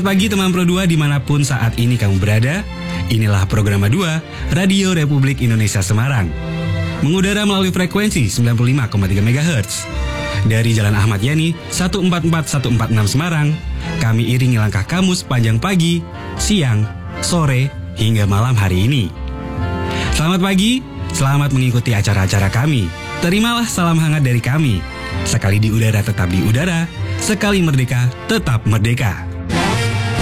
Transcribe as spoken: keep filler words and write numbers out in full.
Selamat pagi teman Pro dua dimanapun saat ini kamu berada. Inilah program dua Radio Republik Indonesia Semarang. Mengudara melalui frekuensi sembilan puluh lima koma tiga megahertz. Dari Jalan Ahmad Yani satu empat empat satu empat enam Semarang, kami iringi langkah kamu sepanjang pagi, siang, sore, hingga malam hari ini. Selamat pagi, selamat mengikuti acara-acara kami. Terimalah salam hangat dari kami. Sekali di udara tetap di udara, sekali merdeka tetap merdeka.